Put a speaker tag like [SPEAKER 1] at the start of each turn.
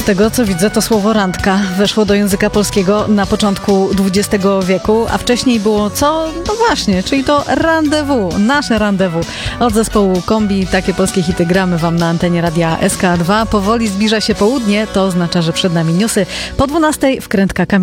[SPEAKER 1] tego, co widzę, to słowo randka weszło do języka polskiego na początku XX wieku, a wcześniej było co? No właśnie, czyli to rendezvous, nasze rendezvous. Od zespołu Kombi takie polskie hity gramy wam na antenie radia SK2. Powoli zbliża się południe, to oznacza, że przed nami newsy. Po 12:00 wkrętka Kamila.